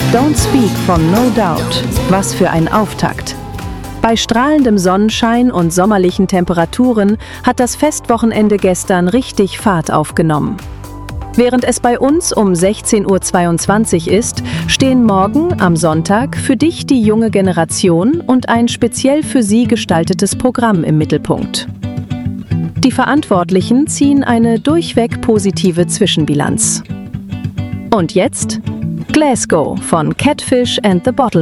Don't Speak von No Doubt. Was für ein Auftakt. Bei strahlendem Sonnenschein und sommerlichen Temperaturen hat das Festwochenende gestern richtig Fahrt aufgenommen. Während es bei uns um 16:22 Uhr ist, stehen morgen am Sonntag für dich die junge Generation und ein speziell für sie gestaltetes Programm im Mittelpunkt. Die Verantwortlichen ziehen eine durchweg positive Zwischenbilanz. Und jetzt Glasgow von Catfish and the Bottle